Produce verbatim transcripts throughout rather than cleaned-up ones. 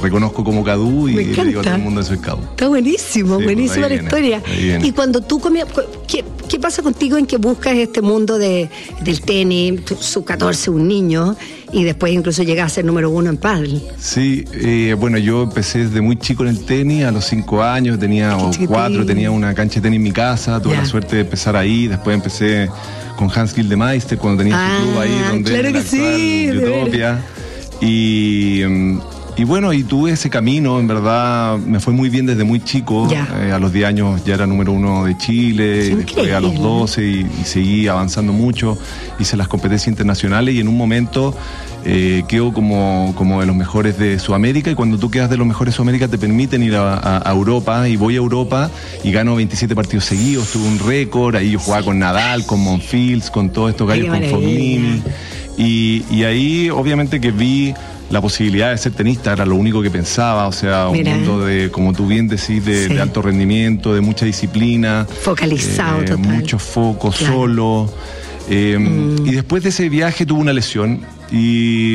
reconozco como Cadu y Me le digo a todo el mundo que soy Cadu. Está buenísimo, sí, buenísima la historia. Y cuando tú comías, ¿qué, ¿qué pasa contigo en que buscas este mundo de, del tenis, sub catorce, un niño, y después incluso llegas a ser número uno en pádel? Sí, eh, bueno, yo empecé desde muy chico en el tenis, a los cinco años, tenía o cuatro, tenía una cancha de tenis en mi casa, tuve yeah. la suerte de empezar ahí, después empecé con Hans Gildemeister cuando tenía ah, su club ahí, donde claro que sí, Utopia. Y, y bueno, y tuve ese camino, en verdad, me fue muy bien desde muy chico, eh, a los diez años ya era número uno de Chile, y después a los doce y, y seguí avanzando mucho, hice las competencias internacionales y en un momento eh, quedo como, como de los mejores de Sudamérica, y cuando tú quedas de los mejores de Sudamérica te permiten ir a, a, a Europa, y voy a Europa y gano veintisiete partidos seguidos, tuve un récord, ahí yo jugaba con Nadal, con Monfils, con todos estos gallos, con Fognini. Y, y ahí obviamente que vi la posibilidad de ser tenista, era lo único que pensaba, o sea, Mira. un mundo de, como tú bien decís, de, sí. de alto rendimiento, de mucha disciplina. Focalizado, eh, total. Mucho foco, claro. solo. Eh, mm. Y después de ese viaje tuve una lesión y,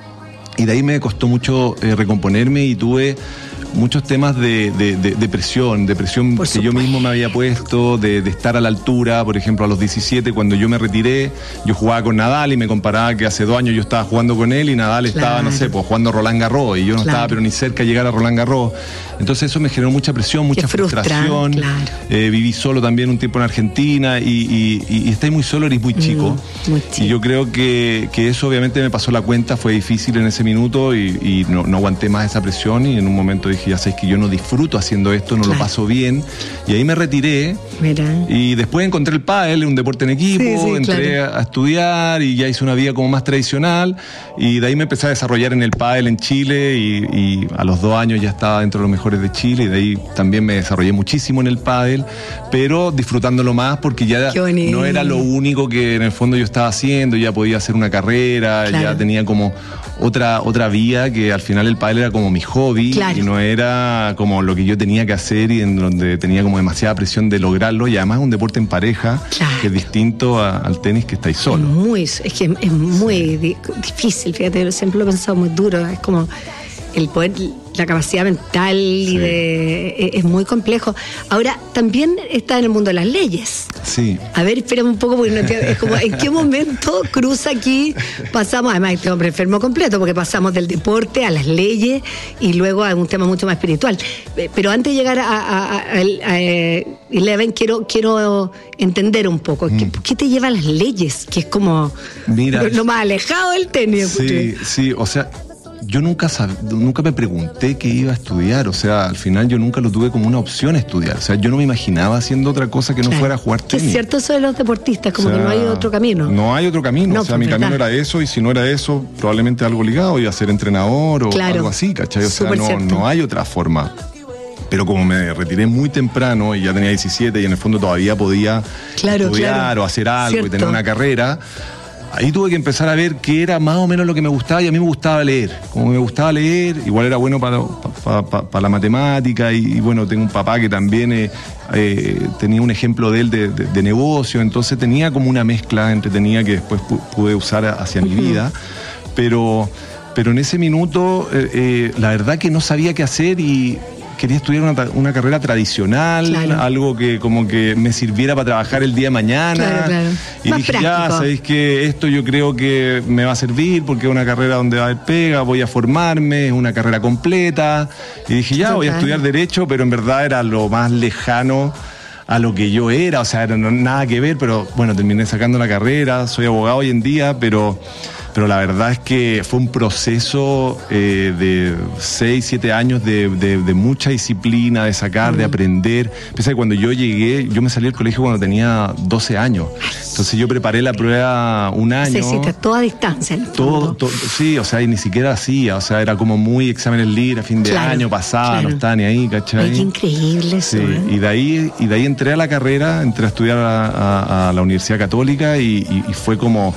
y de ahí me costó mucho eh, recomponerme y tuve muchos temas de, de, de depresión, depresión que yo mismo me había puesto, de, de estar a la altura. Por ejemplo, a los diecisiete, cuando yo me retiré, yo jugaba con Nadal y me comparaba que hace dos años yo estaba jugando con él y Nadal claro. estaba, no sé, pues jugando Roland Garros, y yo no claro. estaba pero ni cerca de llegar a Roland Garros. Entonces eso me generó mucha presión, mucha frustración. Claro. Eh, viví solo también un tiempo en Argentina y, y, y, y estáis muy solo, eres muy chico. Mm, muy chico. Y yo creo que, que eso obviamente me pasó la cuenta, fue difícil en ese minuto y, y no, no aguanté más esa presión, y en un momento dije, ya sabes que yo no disfruto haciendo esto, no claro. lo paso bien, y ahí me retiré. Mira. Y después encontré el pádel, un deporte en equipo, sí, sí, entré claro. a, a estudiar y ya hice una vida como más tradicional, y de ahí me empecé a desarrollar en el pádel en Chile y, y a los dos años ya estaba dentro de los mejores de Chile, y de ahí también me desarrollé muchísimo en el pádel, pero disfrutándolo más porque ya no era lo único que en el fondo yo estaba haciendo, ya podía hacer una carrera, claro. ya tenía como otra, otra vía, que al final el pádel era como mi hobby claro. y no era como lo que yo tenía que hacer y en donde tenía como demasiada presión de lograrlo, y además es un deporte en pareja claro. que es distinto a, al tenis, que estáis solo. Es muy, es que es muy sí. difícil, fíjate, yo siempre lo he pensado muy duro, es como el poder, la capacidad mental sí. y de, es muy complejo. Ahora, también está en el mundo de las leyes. Sí. A ver, espérame un poco, porque no, es como, ¿en qué momento cruza aquí? Pasamos, además, este hombre enfermo completo, porque pasamos del deporte a las leyes y luego a un tema mucho más espiritual. Pero antes de llegar a, a, a, a, a Eleven, quiero, quiero entender un poco, mm. ¿qué, ¿qué te lleva a las leyes? Que es como Mira, lo, lo más alejado del tenis. Sí, porque... sí, o sea... Yo nunca sab... nunca me pregunté qué iba a estudiar, o sea, al final yo nunca lo tuve como una opción estudiar, o sea, yo no me imaginaba haciendo otra cosa que no claro. fuera a jugar tenis. Es cierto eso de los deportistas, como o sea, que no hay otro camino. No hay otro camino, no, o sea, mi verdad. camino era eso, y si no era eso, probablemente algo ligado, iba a ser entrenador o claro. algo así, ¿cachai? O sea, no, no hay otra forma. Pero como me retiré muy temprano y ya tenía diecisiete y en el fondo todavía podía claro, estudiar claro. o hacer algo cierto. y tener una carrera, ahí tuve que empezar a ver qué era más o menos lo que me gustaba, y a mí me gustaba leer. Como me gustaba leer, igual era bueno para, para, para, para la matemática, y, y bueno, tengo un papá que también eh, eh, tenía un ejemplo de él de, de, de negocio, entonces tenía como una mezcla entretenida que después pude usar hacia mi vida, pero, pero en ese minuto eh, eh, la verdad que no sabía qué hacer y... quería estudiar una, una carrera tradicional, claro. algo que como que me sirviera para trabajar el día de mañana. Claro, claro. Y más dije, práctico. ya, sabéis que esto yo creo que me va a servir porque es una carrera donde va a haber pega, voy a formarme, es una carrera completa. Y dije, ya, voy a estudiar Derecho, pero en verdad era lo más lejano a lo que yo era, o sea, no, nada que ver, pero bueno, terminé sacando la carrera, soy abogado hoy en día, pero... pero la verdad es que fue un proceso eh, de seis, siete años de, de, de mucha disciplina, de sacar, mm. de aprender. Pensé que cuando yo llegué, yo me salí del colegio cuando tenía doce años. Entonces yo preparé la prueba un año. Se hiciste todo a distancia. Todo, todo, sí, o sea, y ni siquiera hacía, o sea, era como muy exámenes libres, a fin de claro, año, pasaba, claro. no estaba ni ahí, ¿cachai? Ay, qué increíble eso. Sí, ¿eh? y de ahí, y de ahí entré a la carrera, entré a estudiar a, a, a la Universidad Católica y, y, y fue como...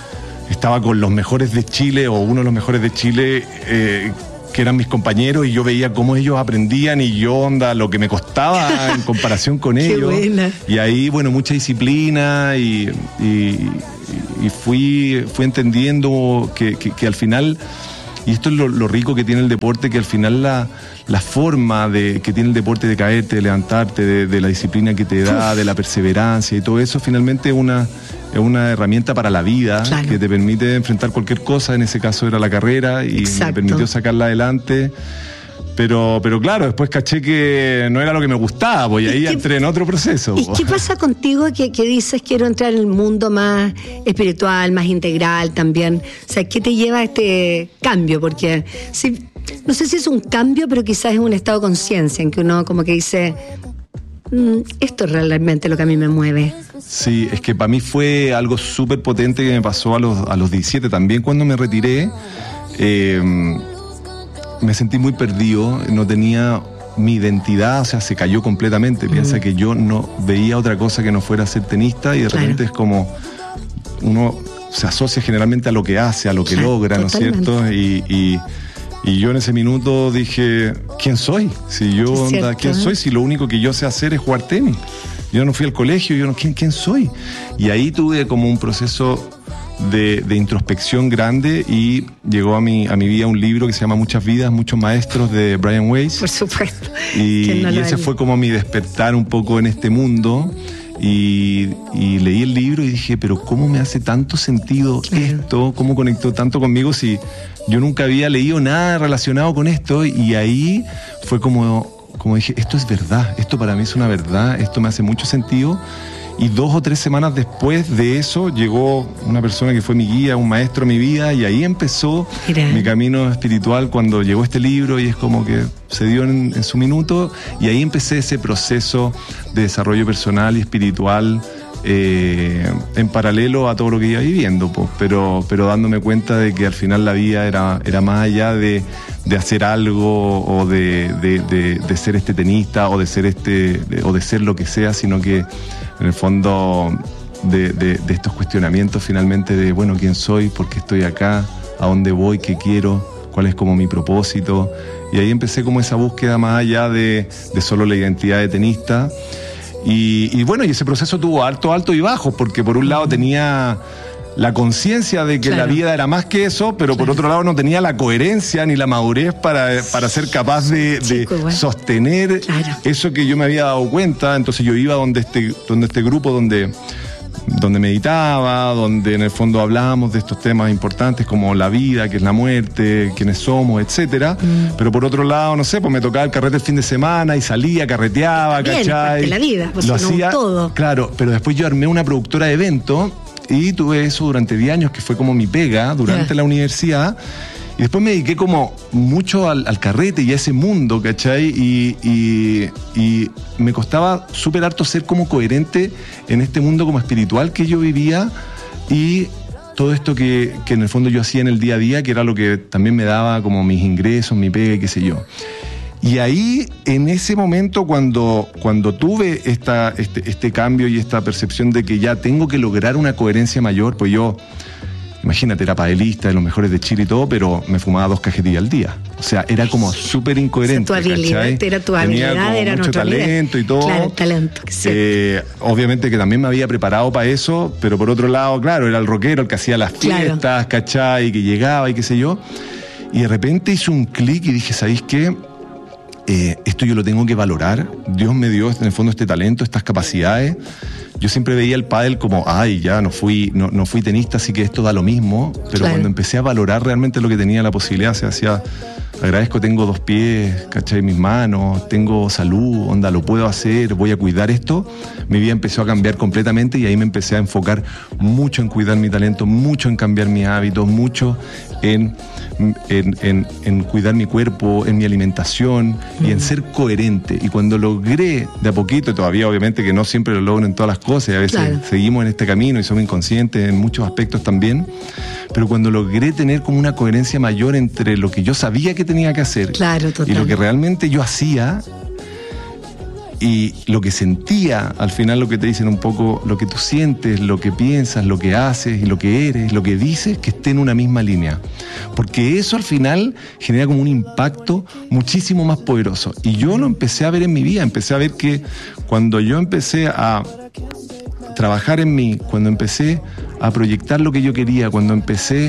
Estaba con los mejores de Chile, o uno de los mejores de Chile, eh, que eran mis compañeros, y yo veía cómo ellos aprendían y yo, onda, lo que me costaba en comparación con Qué ellos. Buena. Y ahí, bueno, mucha disciplina y, y, y fui, fui entendiendo que, que, que al final y esto es lo, lo rico que tiene el deporte, que al final la, la forma de, que tiene el deporte de caerte, de levantarte, de, de la disciplina que te da, de la perseverancia y todo eso, finalmente es una, es una herramienta para la vida, claro, que te permite enfrentar cualquier cosa. En ese caso era la carrera y Exacto. me permitió sacarla adelante. Pero, pero claro, después caché que no era lo que me gustaba, pues, y ahí qué, entré en otro proceso. ¿Y qué pasa contigo que, que dices quiero entrar en el mundo más espiritual, más integral también? O sea, ¿qué te lleva a este cambio? Porque si, no sé si es un cambio, pero quizás es un estado de conciencia en que uno como que dice, mm, esto es realmente lo que a mí me mueve. Sí, es que para mí fue algo súper potente que me pasó a los, a los diecisiete también cuando me retiré. Eh, me sentí muy perdido, no tenía mi identidad, o sea, se cayó completamente. Mm. Piensa que yo no veía otra cosa que no fuera ser tenista, y de claro. repente es como uno se asocia generalmente a lo que hace, a lo que claro, logra, totalmente. ¿No es cierto? Y, y, y yo en ese minuto dije, ¿quién soy? Si yo, onda, cierto, ¿quién ¿eh? soy? Si lo único que yo sé hacer es jugar tenis. Yo no fui al colegio, yo no, ¿quién, quién soy? Y ahí tuve como un proceso De, de introspección grande, y llegó a mi, a mi vida un libro que se llama Muchas vidas, muchos maestros, de Brian Weiss. Por supuesto. Y, no y ese fue como mi despertar un poco en este mundo. Y, y leí el libro y dije, pero ¿cómo me hace tanto sentido claro. esto? ¿Cómo conectó tanto conmigo si yo nunca había leído nada relacionado con esto? Y ahí fue como, como dije, esto es verdad, esto para mí es una verdad, esto me hace mucho sentido. Y dos o tres semanas después de eso llegó una persona que fue mi guía, un maestro en mi vida, y ahí empezó Mira. mi camino espiritual cuando llegó este libro, y es como que se dio en, en su minuto, y ahí empecé ese proceso de desarrollo personal y espiritual eh, en paralelo a todo lo que iba viviendo, pues, pero, pero dándome cuenta de que al final la vida era, era más allá de, de hacer algo o de, de, de, de ser este tenista o de ser este de, o de ser lo que sea, sino que en el fondo de, de, de estos cuestionamientos finalmente de, bueno, ¿quién soy? ¿Por qué estoy acá? ¿A dónde voy? ¿Qué quiero? ¿Cuál es como mi propósito? Y ahí empecé como esa búsqueda más allá de, de solo la identidad de tenista. Y, y bueno, y ese proceso tuvo alto, alto y bajo, porque por un lado tenía la conciencia de que claro. la vida era más que eso, pero claro. por otro lado no tenía la coherencia ni la madurez para, para ser capaz de, de Chico, bueno. sostener claro. eso que yo me había dado cuenta. Entonces yo iba donde este, donde este grupo, donde, donde meditaba, donde en el fondo hablábamos de estos temas importantes como la vida, qué es la muerte, quiénes somos, etcétera. Mm. Pero por otro lado, no sé, pues me tocaba el carrete el fin de semana y salía, carreteaba, Bien, ¿cachai? La vida, pues lo no hacía todo. Claro, pero después yo armé una productora de eventos. Y tuve eso durante diez años, que fue como mi pega durante yeah. la universidad. Y después me dediqué como mucho al, al carrete y a ese mundo, ¿cachai? Y, y, y me costaba súper harto ser como coherente en este mundo como espiritual que yo vivía, y todo esto que, que en el fondo yo hacía en el día a día, que era lo que también me daba como mis ingresos, mi pega y qué sé yo. Y ahí, en ese momento, cuando, cuando tuve esta, este, este cambio y esta percepción de que ya tengo que lograr una coherencia mayor, pues yo, imagínate, era padelista de los mejores de Chile y todo, pero me fumaba dos cajetillas al día. O sea, era como súper incoherente. O sea, tu habilidad, ¿cachai? era tu Tenía habilidad, como era mucho talento nivel. Y todo. Claro, talento. Eh, obviamente que también me había preparado para eso, pero por otro lado, claro, era el rockero el que hacía las fiestas, claro. ¿cachai? Que llegaba y qué sé yo. Y de repente hice un clic y dije, ¿sabéis qué? Eh, esto yo lo tengo que valorar. Dios me dio en el fondo este talento, estas capacidades. Yo siempre veía el pádel como, ay, ya no fui, no, no fui tenista, así que esto da lo mismo. Pero claro. cuando empecé a valorar realmente lo que tenía la posibilidad, se hacía, agradezco, tengo dos pies, ¿cachai? Mis manos, tengo salud, onda, lo puedo hacer, voy a cuidar esto. Mi vida empezó a cambiar completamente, y ahí me empecé a enfocar mucho en cuidar mi talento, mucho en cambiar mis hábitos, mucho en, en, en, en cuidar mi cuerpo, en mi alimentación mm. y en ser coherente. Y cuando logré de a poquito, y todavía obviamente que no siempre lo logro en todas las cosas, y a veces claro. seguimos en este camino y somos inconscientes en muchos aspectos también, pero cuando logré tener como una coherencia mayor entre lo que yo sabía que tenía que hacer claro, y lo que realmente yo hacía y lo que sentía, al final lo que te dicen un poco, lo que tú sientes, lo que piensas, lo que haces y lo que eres, lo que dices, que esté en una misma línea. Porque eso al final genera como un impacto muchísimo más poderoso. Y yo lo empecé a ver en mi vida, empecé a ver que cuando yo empecé a trabajar en mí, cuando empecé a proyectar lo que yo quería, cuando empecé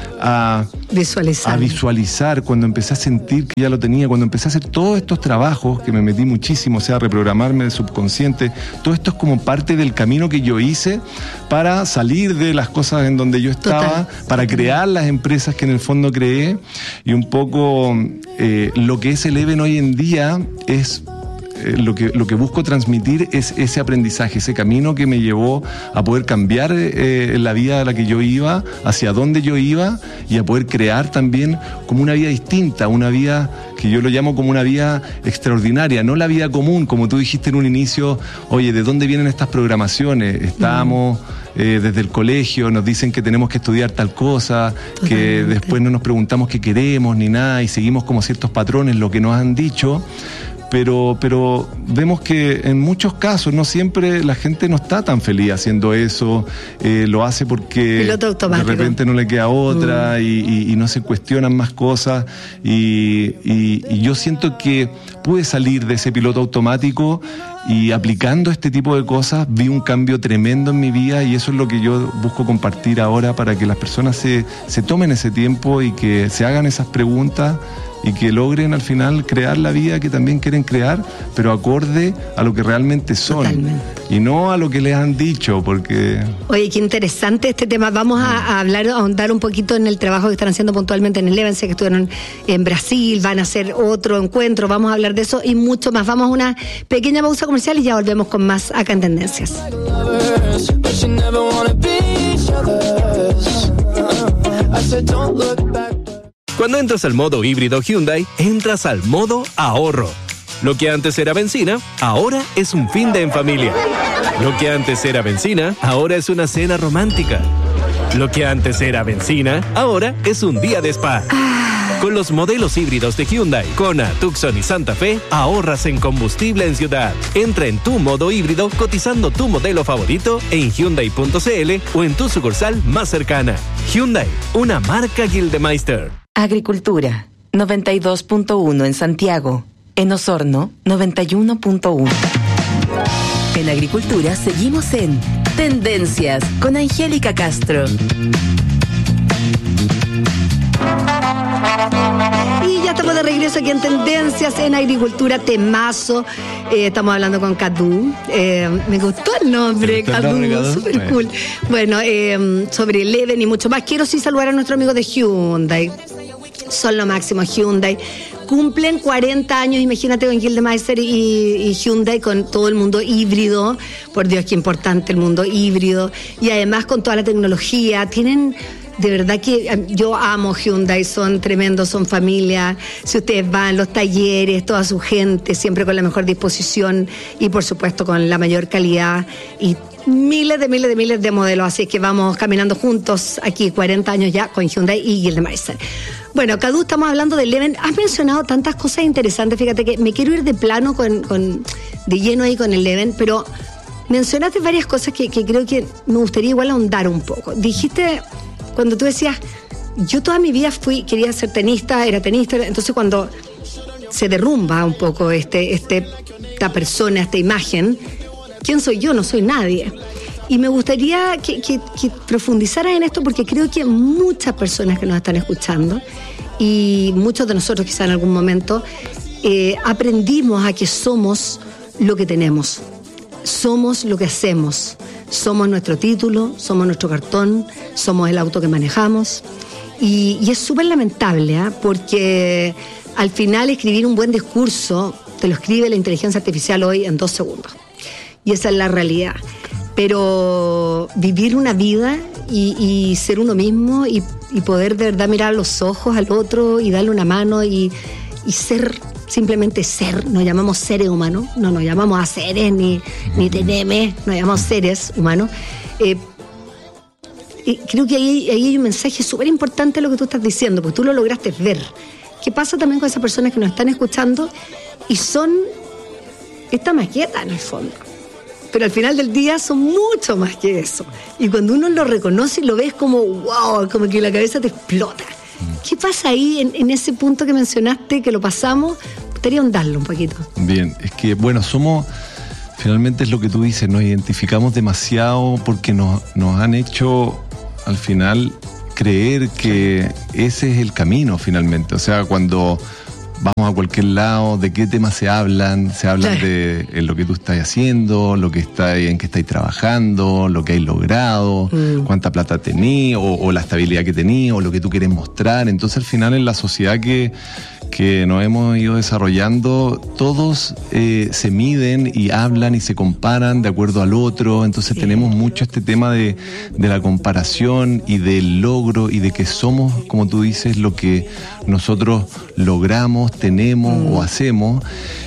a visualizar. a visualizar, cuando empecé a sentir que ya lo tenía, cuando empecé a hacer todos estos trabajos, que me metí muchísimo, o sea, reprogramarme el subconsciente, todo esto es como parte del camino que yo hice para salir de las cosas en donde yo estaba, Total. para crear las empresas que en el fondo creé, y un poco eh, lo que es Eleven hoy en día es... Lo que, lo que busco transmitir es ese aprendizaje, ese camino que me llevó a poder cambiar eh, la vida a la que yo iba, hacia dónde yo iba, y a poder crear también como una vida distinta, una vida que yo lo llamo como una vida extraordinaria, no la vida común, como tú dijiste en un inicio. Oye, ¿de dónde vienen estas programaciones? Estábamos... Eh, desde el colegio nos dicen que tenemos que estudiar tal cosa, Totalmente. que después no nos preguntamos qué queremos ni nada, y seguimos como ciertos patrones, lo que nos han dicho. Pero, pero vemos que en muchos casos, no siempre la gente no está tan feliz haciendo eso, eh, lo hace porque de repente no le queda otra, mm. y, y, y no se cuestionan más cosas, y, y, y yo siento que pude salir de ese piloto automático, y aplicando este tipo de cosas vi un cambio tremendo en mi vida, y eso es lo que yo busco compartir ahora, para que las personas se, se tomen ese tiempo y que se hagan esas preguntas, y que logren al final crear la vida que también quieren crear, pero acorde a lo que realmente son. Totalmente. Y no a lo que les han dicho, porque... Oye, qué interesante este tema. Vamos a, a hablar, a ahondar un poquito en el trabajo que están haciendo puntualmente en Eleven. Sé que estuvieron en Brasil, van a hacer otro encuentro, vamos a hablar de eso y mucho más. Vamos a una pequeña pausa comercial y ya volvemos con más acá en Tendencias. Cuando entras al modo híbrido Hyundai, entras al modo ahorro. Lo que antes era benzina, ahora es un fin de en familia. Lo que antes era benzina, ahora es una cena romántica. Lo que antes era benzina, ahora es un día de spa. Con los modelos híbridos de Hyundai, Kona, Tucson y Santa Fe, ahorras en combustible en ciudad. Entra en tu modo híbrido cotizando tu modelo favorito en Hyundai punto c l o en tu sucursal más cercana. Hyundai, una marca Gildemeister. Agricultura, noventa y dos punto uno en Santiago. En Osorno, noventa y uno punto uno. En Agricultura seguimos en Tendencias con Angélica Castro. Y ya estamos de regreso aquí en Tendencias en Agricultura, temazo. Eh, estamos hablando con Cadu. Eh, me gustó el nombre, Cadu, súper cool. Bueno, eh, sobre Eleven y mucho más. Quiero sí saludar a nuestros amigos de Hyundai. Son lo máximo, Hyundai. Cumplen cuarenta años, imagínate, con Gildemeister y, y Hyundai, con todo el mundo híbrido. Por Dios, qué importante el mundo híbrido. Y además con toda la tecnología. Tienen... De verdad que yo amo Hyundai, son tremendos, son familia. Si ustedes van, los talleres, toda su gente, siempre con la mejor disposición y por supuesto con la mayor calidad y miles de miles de miles de modelos. Así que vamos caminando juntos aquí, cuarenta años ya con Hyundai y Gildemeister. Bueno, Cadu, estamos hablando de Eleven. Has mencionado tantas cosas interesantes, fíjate que me quiero ir de plano, con, con de lleno ahí con Eleven, pero mencionaste varias cosas que, que creo que me gustaría igual ahondar un poco. Dijiste... Cuando tú decías, yo toda mi vida fui, quería ser tenista, era tenista, entonces cuando se derrumba un poco este, este, esta persona, esta imagen, ¿quién soy yo? No soy nadie. Y me gustaría que, que, que profundizaras en esto, porque creo que muchas personas que nos están escuchando, y muchos de nosotros quizá en algún momento, eh, aprendimos a que somos lo que tenemos, somos lo que hacemos. Somos nuestro título, somos nuestro cartón, somos el auto que manejamos. Y, y es súper lamentable, ¿eh? Porque al final escribir un buen discurso te lo escribe la inteligencia artificial hoy en dos segundos. Y esa es la realidad. Pero vivir una vida y, y ser uno mismo y, y poder de verdad mirar a los ojos al otro y darle una mano y, y ser... Simplemente ser, nos llamamos seres humanos, no nos llamamos a seres ni, ni teneme, nos llamamos seres humanos. Eh, y creo que ahí, ahí hay un mensaje súper importante lo que tú estás diciendo, porque tú lo lograste ver. ¿Qué pasa también con esas personas que nos están escuchando y son esta maqueta en el fondo? Pero al final del día son mucho más que eso. Y cuando uno lo reconoce y lo ves como wow, como que la cabeza te explota. ¿Qué pasa ahí en, en ese punto que mencionaste, que lo pasamos? Me gustaría ahondarlo un poquito. Bien, es que bueno, somos, finalmente es lo que tú dices, nos identificamos demasiado porque nos, nos han hecho al final creer que ese es el camino finalmente. O sea, cuando vamos a cualquier lado, ¿de qué temas se hablan? Se hablan claro. de en lo que tú estás haciendo, lo que está, en qué estáis trabajando, lo que has logrado, mm. cuánta plata tenés, o, o la estabilidad que tenés, o lo que tú quieres mostrar. Entonces, al final, en la sociedad que, que nos hemos ido desarrollando, todos eh, se miden y hablan y se comparan de acuerdo al otro. Entonces, sí. tenemos mucho este tema de, de la comparación y del logro y de que somos, como tú dices, lo que nosotros logramos, tenemos mm. o hacemos.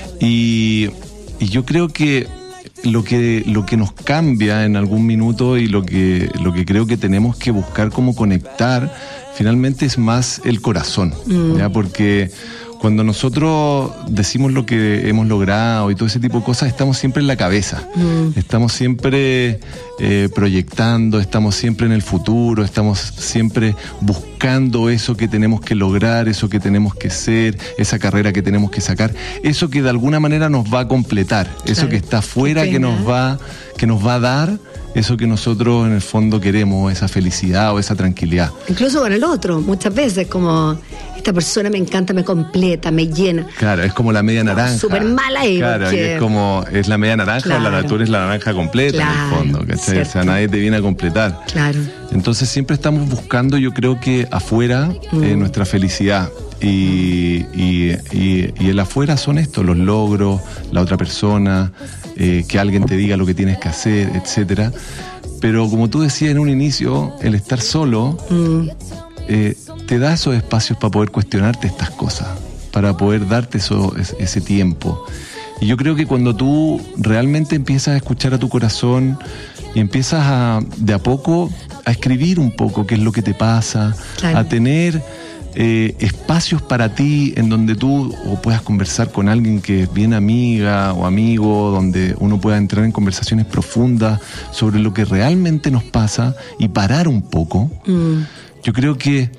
Y, y yo creo que lo que lo que nos cambia en algún minuto y lo que lo que creo que tenemos que buscar como conectar finalmente es más el corazón, mm. ¿ya? Porque cuando nosotros decimos lo que hemos logrado y todo ese tipo de cosas, estamos siempre en la cabeza, mm. estamos siempre eh, proyectando, estamos siempre en el futuro, estamos siempre buscando eso que tenemos que lograr, eso que tenemos que ser, esa carrera que tenemos que sacar, eso que de alguna manera nos va a completar, claro. eso que está afuera, que nos va, que nos va a dar eso que nosotros en el fondo queremos, esa felicidad o esa tranquilidad. Incluso con el otro, muchas veces como esta persona me encanta, me completa, me llena. Claro, es como la media naranja. No, súper mala ahí. Claro, porque... es como, es la media naranja, claro. la, tú eres la naranja completa, claro, en el fondo, ¿cachai? O sea, nadie te viene a completar. Claro. Entonces siempre estamos buscando, yo creo que afuera, mm. eh, nuestra felicidad. Y, y, y, y el afuera son estos, los logros, la otra persona, eh, que alguien te diga lo que tienes que hacer, etcétera. Pero como tú decías en un inicio, el estar solo mm. eh, te da esos espacios para poder cuestionarte estas cosas, para poder darte eso, ese tiempo. Y yo creo que cuando tú realmente empiezas a escuchar a tu corazón y empiezas a, de a poco a escribir un poco qué es lo que te pasa, claro. a tener eh, espacios para ti en donde tú o puedas conversar con alguien que es bien amiga o amigo, donde uno pueda entrar en conversaciones profundas sobre lo que realmente nos pasa y parar un poco. Mm. Yo creo que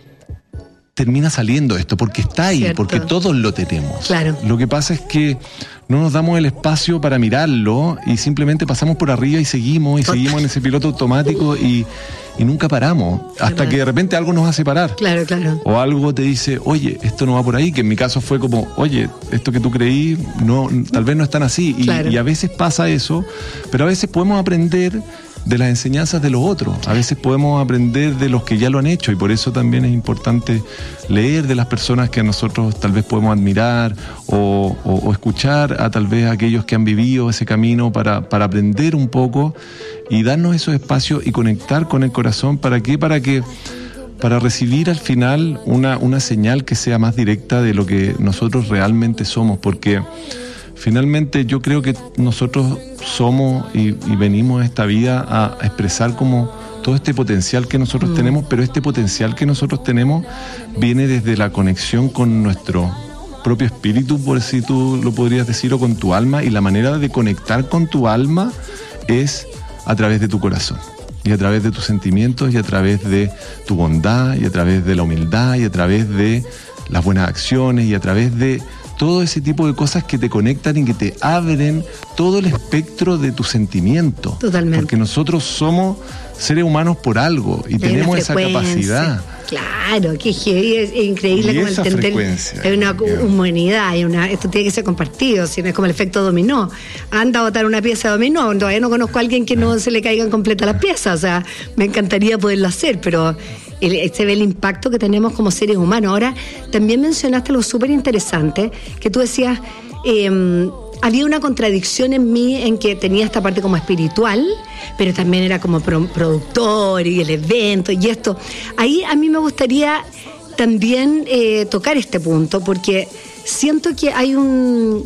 termina saliendo esto, porque está ahí, cierto. Porque todos lo tenemos. Claro. Lo que pasa es que no nos damos el espacio para mirarlo y simplemente pasamos por arriba y seguimos y seguimos en ese piloto automático y, y nunca paramos, hasta claro. que de repente algo nos hace parar. Claro, claro. O algo te dice, oye, esto no va por ahí, que en mi caso fue como, oye, esto que tú creí, no, tal vez no es tan así. Y, claro. y a veces pasa eso, pero a veces podemos aprender de las enseñanzas de los otros. A veces podemos aprender de los que ya lo han hecho y por eso también es importante leer de las personas que a nosotros tal vez podemos admirar o, o, o escuchar a tal vez a aquellos que han vivido ese camino para, para aprender un poco y darnos esos espacios y conectar con el corazón. ¿Para qué? Para que para recibir al final una, una señal que sea más directa de lo que nosotros realmente somos, porque finalmente yo creo que nosotros somos y, y venimos a esta vida a, a expresar como todo este potencial que nosotros mm. tenemos, pero este potencial que nosotros tenemos viene desde la conexión con nuestro propio espíritu, por si tú lo podrías decir, o con tu alma, y la manera de conectar con tu alma es a través de tu corazón, y a través de tus sentimientos, y a través de tu bondad, y a través de la humildad, y a través de las buenas acciones, y a través de todo ese tipo de cosas que te conectan y que te abren todo el espectro de tu sentimiento. Totalmente. Porque nosotros somos seres humanos por algo y hay tenemos esa capacidad. Claro, que es, es increíble y como esa entender. Frecuencia, hay una yeah. humanidad, hay una, esto tiene que ser compartido, si no es como el efecto dominó. Anda a botar una pieza de dominó, todavía no conozco a alguien que no se le caigan completas las piezas, o sea, me encantaría poderlo hacer, pero el, se ve el impacto que tenemos como seres humanos. Ahora, también mencionaste algo súper interesante, que tú decías, eh, había una contradicción en mí en que tenía esta parte como espiritual, pero también era como pro, productor y el evento y esto. Ahí a mí me gustaría también eh, tocar este punto, porque siento que hay un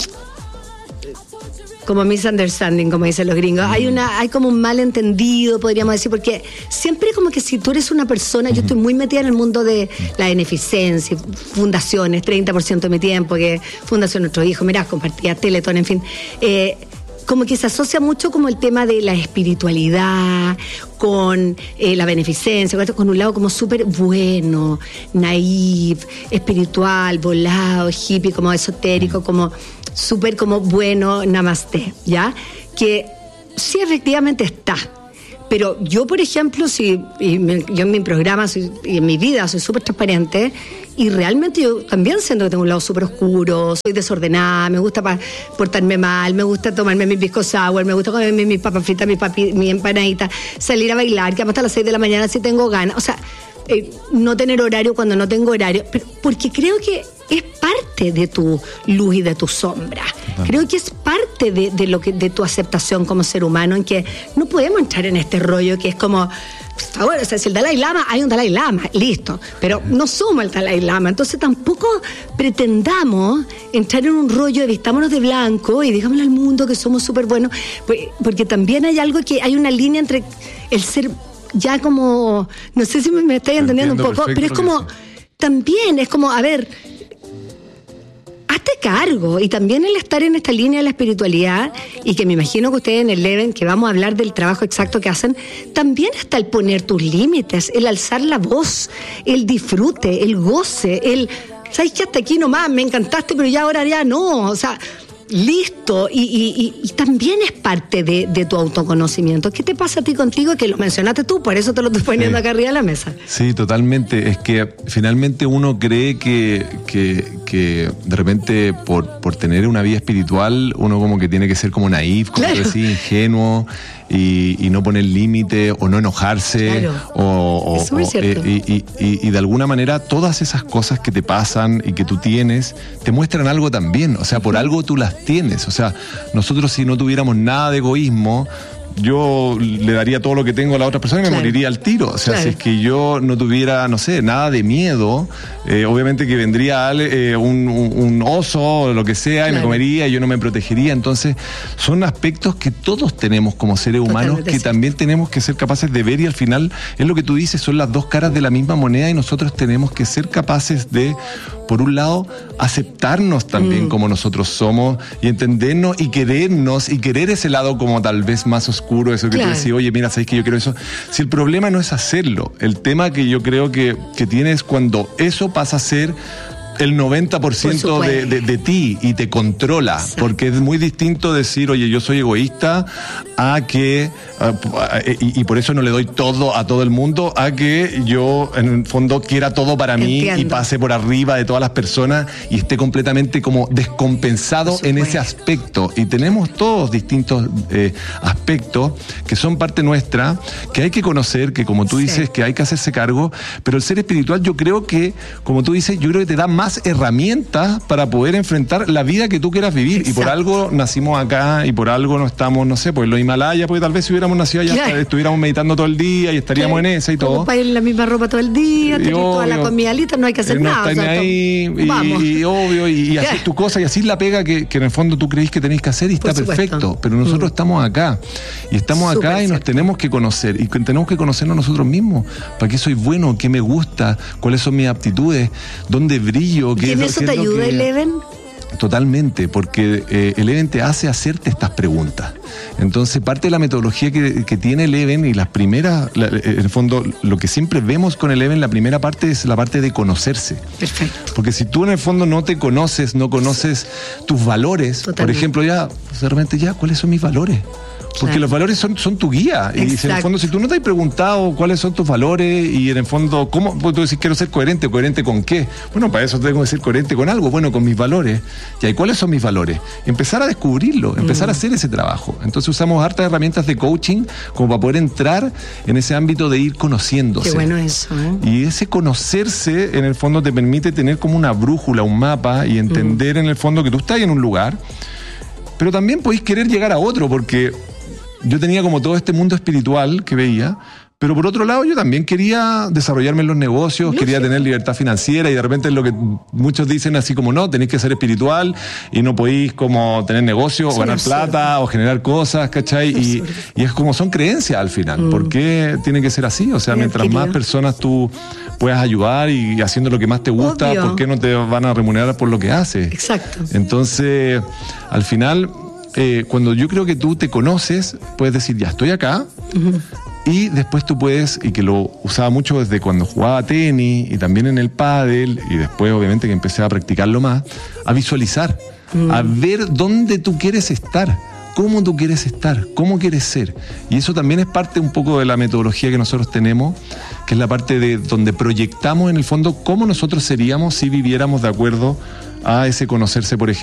como misunderstanding, como dicen los gringos, hay una, hay como un malentendido, podríamos decir, porque siempre como que si tú eres una persona, yo estoy muy metida en el mundo de la beneficencia, fundaciones, treinta por ciento de mi tiempo, que Fundación Nuestro Hijo, mirá, compartía Teletón, en fin, eh, como que se asocia mucho como el tema de la espiritualidad con eh, la beneficencia, con un lado como súper bueno, naif, espiritual, volado, hippie, como esotérico, como súper como bueno, namaste, ¿ya? Que sí efectivamente está, Pero yo, por ejemplo, si y me, yo en mi programa soy, y en mi vida soy súper transparente, y realmente yo también siento que tengo un lado súper oscuro, soy desordenada, me gusta pa- portarme mal, me gusta tomarme mis pisco sour, me gusta comerme mis papas fritas, mis, papi, mis empanaditas, salir a bailar, que hasta las seis de la mañana si tengo ganas, o sea, eh, no tener horario cuando no tengo horario, pero porque creo que es parte de tu luz y de tu sombra. Bueno. Creo que es parte de, de lo que de tu aceptación como ser humano, en que no podemos entrar en este rollo que es como, por favor, o sea, si el Dalai Lama, hay un Dalai Lama, listo, pero no somos el Dalai Lama, entonces tampoco pretendamos entrar en un rollo de vistámonos de blanco y digámosle al mundo que somos súper buenos, porque también hay algo que, hay una línea entre el ser ya como, no sé si me, me estáis entendiendo un poco, pero es como, también es como, a ver, hazte cargo, y también el estar en esta línea de la espiritualidad, y que me imagino que ustedes en el Leven, que vamos a hablar del trabajo exacto que hacen, también está el poner tus límites, el alzar la voz, el disfrute, el goce, el, ¿sabes qué? Hasta aquí nomás, me encantaste, pero ya ahora ya no, o sea, listo, y, y, y, y también es parte de, de tu autoconocimiento. ¿Qué te pasa a ti contigo? Que lo mencionaste tú, por eso te lo estoy poniendo sí. acá arriba de la mesa. Sí, totalmente. Es que finalmente uno cree que, que, que de repente por, por tener una vida espiritual, uno como que tiene que ser como naif, como claro. decir, ingenuo, y, y no poner límite, o no enojarse, claro. o, o, Eso es o cierto. y, y, y, y de alguna manera todas esas cosas que te pasan y que tú tienes, te muestran algo también. O sea, por algo tú las tienes. O sea, nosotros si no tuviéramos nada de egoísmo, yo le daría todo lo que tengo a la otra persona y me claro. moriría al tiro. O sea, claro. si es que yo no tuviera, no sé, nada de miedo, eh, obviamente que vendría eh, un, un oso o lo que sea, claro. y me comería y yo no me protegería. Entonces, son aspectos que todos tenemos como seres humanos, Totalmente que sí. también tenemos que ser capaces de ver, y al final, es lo que tú dices, son las dos caras de la misma moneda, y nosotros tenemos que ser capaces de, por un lado, aceptarnos también mm. como nosotros somos, y entendernos y querernos, y querer ese lado como tal vez más oscuro, eso que claro. tú decís, oye, mira, ¿sabes que yo quiero eso? Si el problema no es hacerlo, el tema que yo creo que, que tiene es cuando eso pasa a ser el noventa por ciento por de, de, de ti y te controla. Exacto. Porque es muy distinto decir, oye, yo soy egoísta, a que, uh, y, y por eso no le doy todo a todo el mundo, a que yo en el fondo quiera todo para mí Entiendo. y pase por arriba de todas las personas y esté completamente como descompensado en ese aspecto. Y tenemos todos distintos eh, aspectos que son parte nuestra, que hay que conocer, que como tú sí. dices, que hay que hacerse cargo, pero el ser espiritual yo creo que, como tú dices, yo creo que te da más más herramientas para poder enfrentar la vida que tú quieras vivir. Exacto. Y por algo nacimos acá, y por algo no estamos, no sé, pues en los Himalayas, pues tal vez si hubiéramos nacido allá, claro. estuviéramos meditando todo el día y estaríamos claro. en esa y todo. Como para ir en la misma ropa todo el día, tener toda la comida lista, no hay que hacer no nada. O sea, ahí, y, vamos. y obvio, y, y haces tu cosa, y así la pega que, que en el fondo tú creís que tenéis que hacer, y por está supuesto. perfecto. Pero nosotros mm. estamos acá, y estamos Súper acá y nos cierto. tenemos que conocer, y tenemos que conocernos nosotros mismos. ¿Para qué soy bueno? ¿Qué me gusta? ¿Cuáles son mis aptitudes? ¿Dónde brillo? ¿Qué ¿En eso te ayuda el Leven? Totalmente, porque eh, el Leven te hace hacerte estas preguntas. Entonces, parte de la metodología que, que tiene el Leven, y las primeras, la, en el fondo, lo que siempre vemos con el Leven, la primera parte es la parte de conocerse. Perfecto. Porque si tú en el fondo no te conoces, no conoces tus valores, Totalmente. por ejemplo, ya, de repente ya, ¿cuáles son mis valores? Porque claro. los valores son, son tu guía. Exacto. Y si en el fondo, si tú no te has preguntado cuáles son tus valores, y en el fondo, ¿cómo? Pues tú decís, quiero ser coherente. ¿Coherente con qué? Bueno, para eso tengo que ser coherente con algo. Bueno, con mis valores. ¿Y cuáles son mis valores? Empezar a descubrirlo, empezar mm. a hacer ese trabajo. Entonces usamos hartas herramientas de coaching como para poder entrar en ese ámbito de ir conociéndose. Qué bueno eso, ¿eh? Y ese conocerse, en el fondo, te permite tener como una brújula, un mapa, y entender mm. en el fondo que tú estás en un lugar, pero también podéis querer llegar a otro, porque yo tenía como todo este mundo espiritual que veía, pero por otro lado yo también quería desarrollarme en los negocios, no quería sé. tener libertad financiera, y de repente es lo que muchos dicen así como, no, tenéis que ser espiritual y no podéis como tener negocio o ganar plata o generar cosas, ¿cachai? Y, y es como son creencias al final. Mm. ¿Por qué tiene que ser así? O sea, Bien mientras querido. más personas tú puedas ayudar y haciendo lo que más te gusta, Obvio. ¿por qué no te van a remunerar por lo que haces? Exacto. Entonces, al final, Eh, cuando yo creo que tú te conoces, puedes decir, ya estoy acá, uh-huh. y después tú puedes, y que lo usaba mucho desde cuando jugaba tenis y también en el pádel, y después obviamente que empecé a practicarlo más, a visualizar, uh-huh. a ver dónde tú quieres estar. cómo tú quieres estar, cómo quieres ser. Y eso también es parte un poco de la metodología que nosotros tenemos, que es la parte de donde proyectamos en el fondo cómo nosotros seríamos si viviéramos de acuerdo a ese conocerse, por ejemplo.